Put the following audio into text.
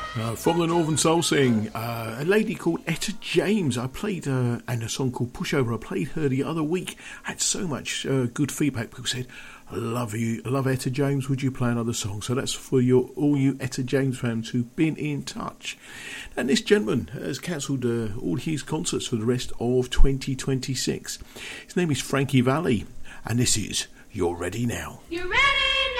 From the Northern Soul Sing, a lady called Etta James. I played and a song called Pushover. I played her the other week. Had so much good feedback. People said, "I love you, I love Etta James. Would you play another song?" So that's for all you Etta James fans who've been in touch. And this gentleman has cancelled all his concerts for the rest of 2026. His name is Frankie Valli, and this is "You're Ready Now." You're ready.